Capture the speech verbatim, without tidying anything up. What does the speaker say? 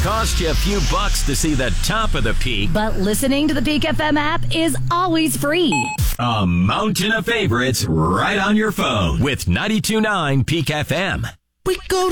Cost you a few bucks to see the top of the peak. But listening to the Peak F M app is always free. A mountain of favorites right on your phone with ninety-two point nine Peak F M. We go